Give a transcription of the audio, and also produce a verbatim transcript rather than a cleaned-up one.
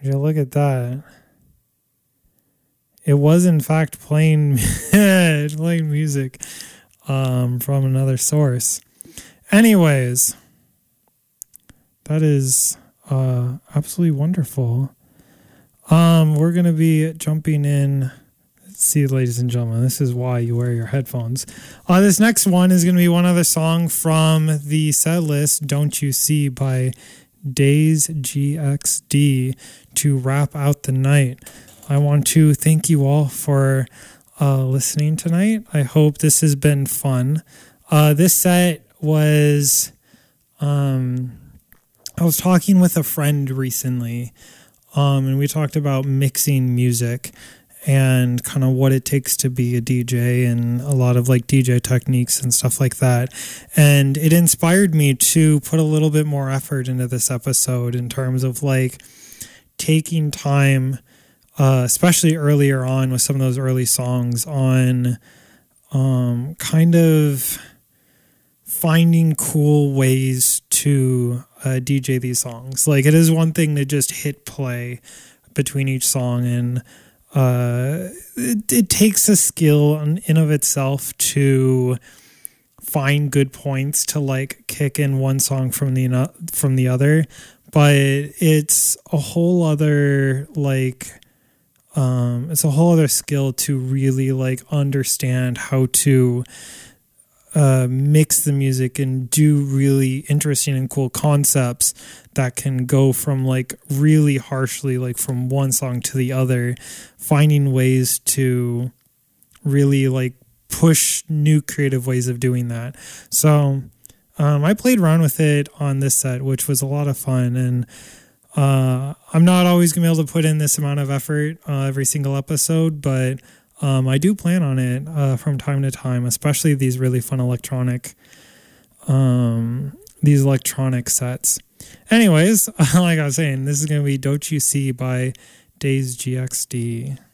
Would you look at that? It was in fact playing playing music um, from another source. Anyways, that is uh, absolutely wonderful. Um, we're gonna be jumping in. Let's see, ladies and gentlemen, this is why you wear your headphones. Uh, this next one is gonna be one other song from the set list, "Don't You See" by Days G X D, to wrap out the night. I want to thank you all for uh, listening tonight. I hope this has been fun. Uh, this set was, um, I was talking with a friend recently, um, and we talked about mixing music and kind of what it takes to be a D J and a lot of like D J techniques and stuff like that. And it inspired me to put a little bit more effort into this episode in terms of like taking time, Uh, especially earlier on with some of those early songs, on um, kind of finding cool ways to uh, D J these songs. Like, it is one thing to just hit play between each song, and uh, it, it takes a skill in, in of itself to find good points to like kick in one song from the from the other, but it's a whole other like. Um, it's a whole other skill to really like understand how to uh, mix the music and do really interesting and cool concepts that can go from like really harshly, like from one song to the other, finding ways to really like push new creative ways of doing that. So um, I played around with it on this set, which was a lot of fun. And Uh, I'm not always going to be able to put in this amount of effort uh, every single episode, but um, I do plan on it uh, from time to time, especially these really fun electronic, um, these electronic sets. Anyways, like I was saying, this is going to be "Don't You See" by Days G X D.